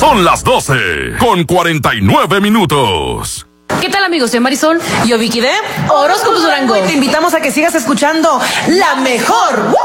Son las 12:49. ¿Qué tal, amigos? Soy Marisol. Yo, Vicky de Horóscopos Durango. Te invitamos a que sigas escuchando La Mejor